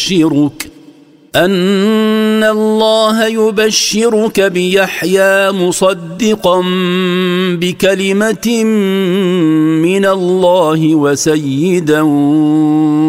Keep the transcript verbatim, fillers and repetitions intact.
يبشرك أن الله يبشرك بيحيى مصدقا بكلمة من الله وسيدا